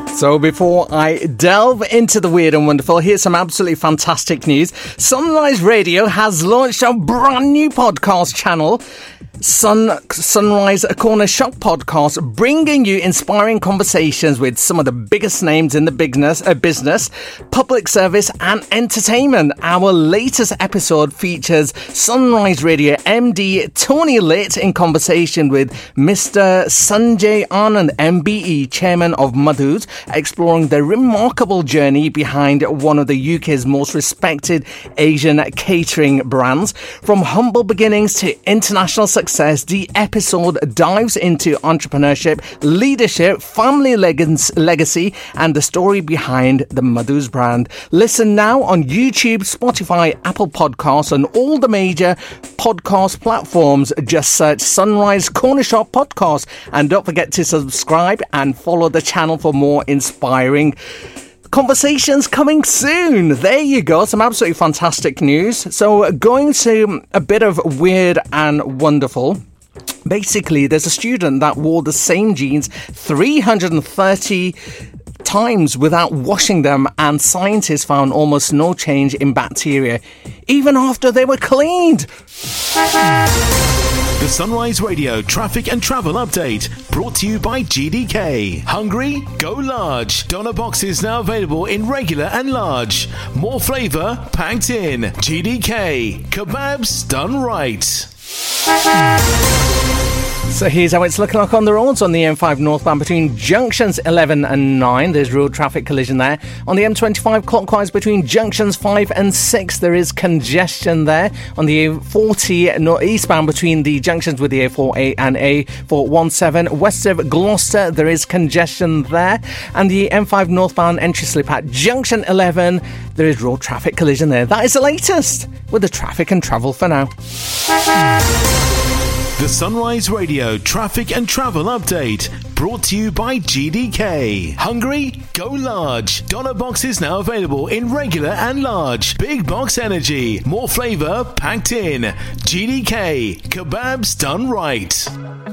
So before I delve into the weird and wonderful, here's some absolutely fantastic news. Sunrise Radio has launched a brand new podcast channel, Sunrise Corner Shop Podcast, bringing you inspiring conversations with some of the biggest names in the business, public service and entertainment. Our latest episode features Sunrise Radio MD Tony Litt in conversation with Mr. Sanjay Anand, MBE, Chairman of Madhus, exploring the remarkable journey behind one of the UK's most respected Asian catering brands. From humble beginnings to international success, the episode dives into entrepreneurship, leadership, family legacy, and the story behind the Madhus brand. Listen now on YouTube, Spotify, Apple Podcasts, and all the major podcast platforms. Just search Sunrise Corner Shop Podcast, and don't forget to subscribe and follow the channel for more inspiring conversations coming soon. There you go, some absolutely fantastic news. So going to a bit of weird and wonderful. Basically, there's a student that wore the same jeans 330 times without washing them, and scientists found almost no change in bacteria even after they were cleaned. The Sunrise Radio Traffic and Travel Update, brought to you by GDK. Hungry? Go large. Doner boxes now available in regular and large. More flavour packed in. GDK. Kebabs done right. So here's how it's looking like on the roads. On the M5 northbound between junctions 11 and 9, there's road traffic collision there. On the M25 clockwise between junctions 5 and 6, there is congestion there. On the A40 eastbound between the junctions with the A48 and A417 west of Gloucester, there is congestion there. And the M5 northbound entry slip at junction 11, there is road traffic collision there. That is the latest with the traffic and travel for now. The Sunrise Radio Traffic and Travel Update, brought to you by GDK. Hungry? Go large. Doner boxes now available in regular and large. Big box energy. More flavour packed in. GDK. Kebabs done right.